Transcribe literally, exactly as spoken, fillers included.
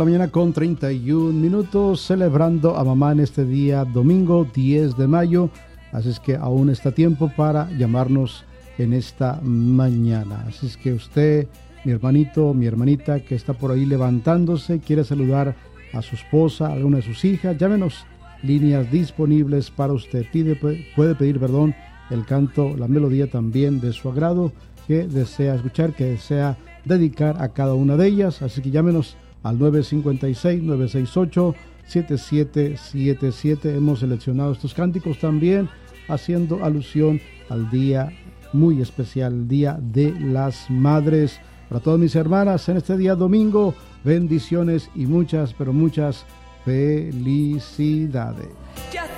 Mañana con treinta y un minutos, celebrando a mamá en este día domingo diez de mayo, así es que aún está tiempo para llamarnos en esta mañana. Así es que usted, mi hermanito, mi hermanita que está por ahí levantándose, quiere saludar a su esposa, a alguna de sus hijas, llámenos, líneas disponibles para usted. Pide, puede pedir, perdón, el canto, la melodía también de su agrado que desea escuchar, que desea dedicar a cada una de ellas, así que llámenos al nueve cinco seis, nueve seis ocho, siete siete siete siete. Hemos seleccionado estos cánticos también haciendo alusión al día muy especial, el Día de las Madres. Para todas mis hermanas en este día domingo, bendiciones y muchas, pero muchas felicidades.